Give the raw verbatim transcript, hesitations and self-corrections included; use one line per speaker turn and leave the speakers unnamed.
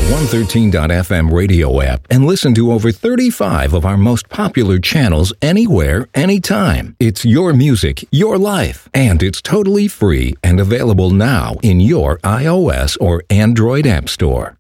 one thirteen dot f m radio app and listen to over thirty-five of our most popular channels anywhere, anytime. It's your music, your life, and it's totally free and available now in your iOS or Android app store.